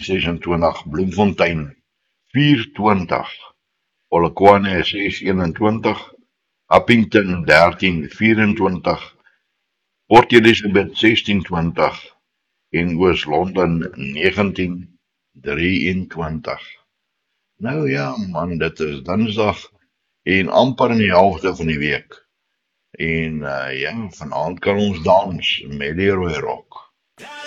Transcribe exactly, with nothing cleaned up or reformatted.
sesentwintig, Bloemfontein vierentwintig, Polokwane ses eenentwintig, Upington dertien vierentwintig, Port Elizabeth sestien twintig en Oos-London negentien drieëntwintig. Nou ja man, dit is Dinsdag en amper in die helfte van die week. En uh, ja, vanaand kan ons dans met die rooi rok.